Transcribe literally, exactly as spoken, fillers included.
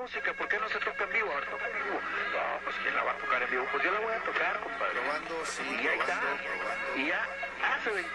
música, ¿por qué no se toca en vivo? A ver, toca en vivo. No, pues ¿quién la va a tocar en vivo? Pues yo la voy a tocar, compadre. Probando, sí, y ahí está. probando, probando. Y ya hace veinte